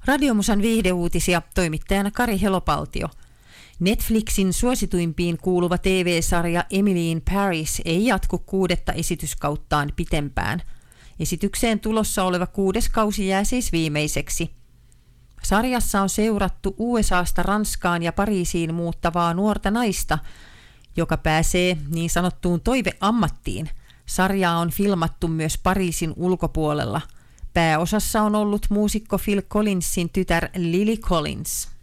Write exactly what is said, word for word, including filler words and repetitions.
Radiomusan viihdeuutisia, toimittajana Kari Helopaltio. Netflixin suosituimpiin kuuluva T V-sarja Emily in Paris ei jatku kuudetta esityskauttaan pitempään. Esitykseen tulossa oleva kuudes kausi jää siis viimeiseksi. Sarjassa on seurattu U S A:sta Ranskaan ja Pariisiin muuttavaa nuorta naista, joka pääsee niin sanottuun toiveammattiin. Sarjaa on filmattu myös Pariisin ulkopuolella. Pääosassa on ollut muusikko Phil Collinsin tytär Lily Collins.